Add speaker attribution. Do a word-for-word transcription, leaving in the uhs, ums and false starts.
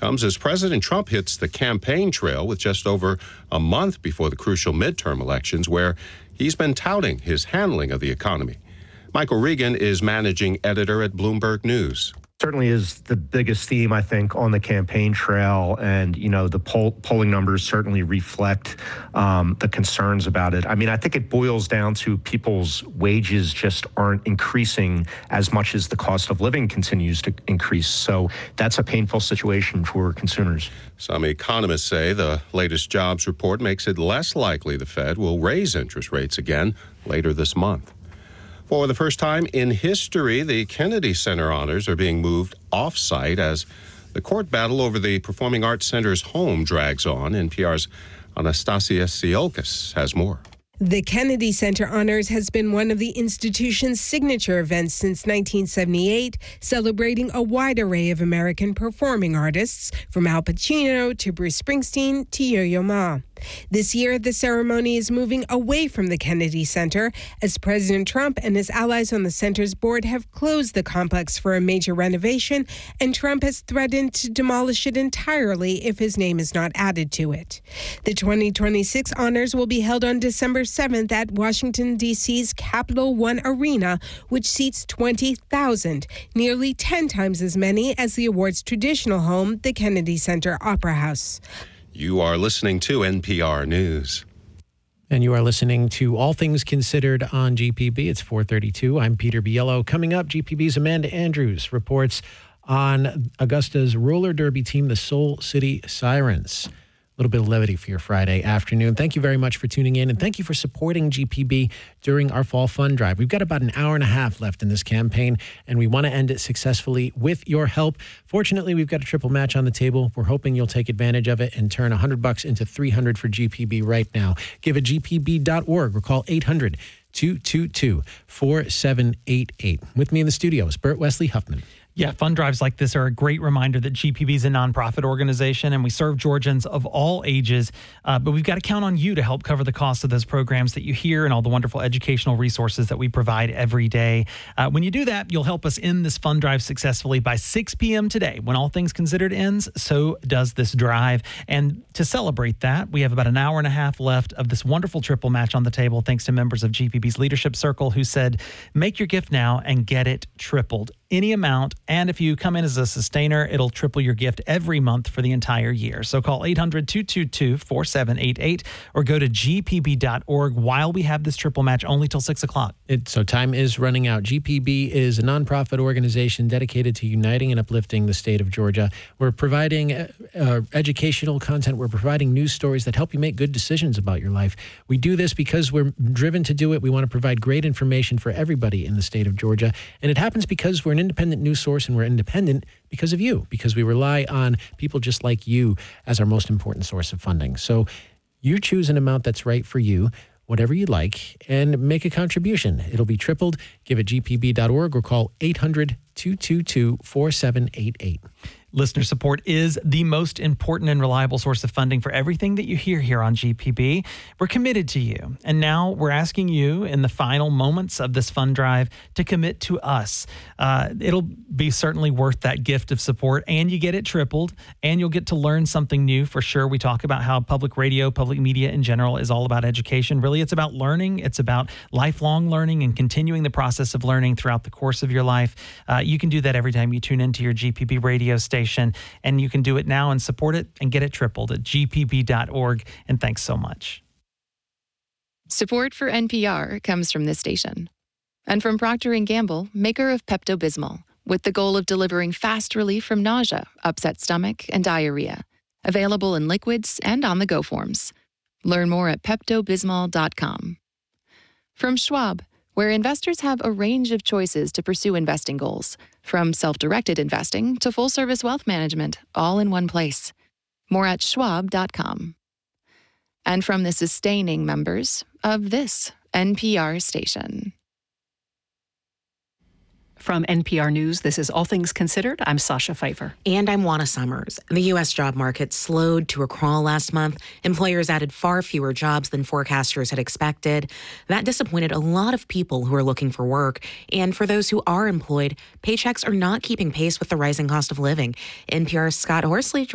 Speaker 1: comes as President Trump hits the campaign trail with just over a month before the crucial midterm elections, where he's been touting his handling of the economy. Michael Regan is managing editor at Bloomberg News.
Speaker 2: Certainly is the biggest theme, I think, on the campaign trail. And, you know, the poll, polling numbers certainly reflect um, the concerns about it. I mean, I think it boils down to people's wages just aren't increasing as much as the cost of living continues to increase. So that's a painful situation for consumers.
Speaker 1: Some economists say the latest jobs report makes it less likely the Fed will raise interest rates again later this month. For the first time in history, the Kennedy Center honors are being moved off-site as the court battle over the Performing Arts Center's home drags on. N P R's Anastasia Tsiolkas has more.
Speaker 3: The Kennedy Center Honors has been one of the institution's signature events since nineteen seventy-eight, celebrating a wide array of American performing artists, from Al Pacino to Bruce Springsteen to Yo-Yo Ma. This year, the ceremony is moving away from the Kennedy Center as President Trump and his allies on the center's board have closed the complex for a major renovation, and Trump has threatened to demolish it entirely if his name is not added to it. The twenty twenty-six honors will be held on December seventh at Washington, D C's Capital One Arena, which seats twenty thousand, nearly ten times as many as the award's traditional home, the Kennedy Center Opera House.
Speaker 1: You are listening to N P R News.
Speaker 4: And you are listening to All Things Considered on G P B. It's four thirty-two. I'm Peter Biello. Coming up, G P B's Amanda Andrews reports on Augusta's roller derby team, the Soul City Sirens. A little bit of levity for your Friday afternoon. Thank you very much for tuning in, and thank you for supporting G P B during our Fall Fund Drive. We've got about an hour and a half left in this campaign, and we want to end it successfully with your help. Fortunately, we've got a triple match on the table. We're hoping you'll take advantage of it and turn one hundred bucks into three hundred for G P B right now. Give at G P B dot org or call eight hundred, two two two, four seven eight eight. With me in the studio is Bert Wesley Huffman.
Speaker 5: Yeah, fund drives like this are a great reminder that G P B is a nonprofit organization and we serve Georgians of all ages. Uh, but we've got to count on you to help cover the cost of those programs that you hear and all the wonderful educational resources that we provide every day. Uh, when you do that, you'll help us end this fund drive successfully by six p.m. today. When All Things Considered ends, so does this drive. And to celebrate that, we have about an hour and a half left of this wonderful triple match on the table, thanks to members of G P B's Leadership Circle who said, make your gift now and get it tripled. Any amount, and if you come in as a sustainer, it'll triple your gift every month for the entire year. So call eight hundred, two two two, four seven eight eight or go to G P B dot org while we have this triple match only till six o'clock.
Speaker 4: It, so time is running out. G P B is a nonprofit organization dedicated to uniting and uplifting the state of Georgia. We're providing uh, uh, educational content. We're providing news stories that help you make good decisions about your life. We do this because we're driven to do it. We want to provide great information for everybody in the state of Georgia. And it happens because we're an independent news source, and we're independent because of you, because we rely on people just like you as our most important source of funding. So you choose an amount that's right for you, whatever you like, and make a contribution. It'll be tripled. Give at G P B dot org or call eight hundred, two two two, four seven eight eight.
Speaker 5: Listener support is the most important and reliable source of funding for everything that you hear here on G P B. We're committed to you. And now we're asking you in the final moments of this fund drive to commit to us. Uh, it'll be certainly worth that gift of support, and you get it tripled, and you'll get to learn something new for sure. We talk about how public radio, public media in general is all about education. Really, it's about learning. It's about lifelong learning and continuing the process of learning throughout the course of your life. Uh, you can do that every time you tune into your G P B radio station. And you can do it now and support it and get it tripled at G P B dot org. And thanks so much.
Speaker 6: Support for N P R comes from this station. And from Procter and Gamble, maker of Pepto-Bismol, with the goal of delivering fast relief from nausea, upset stomach, and diarrhea. Available in liquids and on-the-go forms. Learn more at Pepto Bismol dot com. From Schwab, where investors have a range of choices to pursue investing goals, from self-directed investing to full-service wealth management, all in one place. More at schwab dot com. And from the sustaining members of this N P R station.
Speaker 7: From N P R News, this is All Things Considered. I'm Sasha Pfeiffer.
Speaker 8: And I'm Juana Summers. The U S job market slowed to a crawl last month. Employers added far fewer jobs than forecasters had expected. That disappointed a lot of people who are looking for work. And for those who are employed, paychecks are not keeping pace with the rising cost of living. N P R's Scott Horsley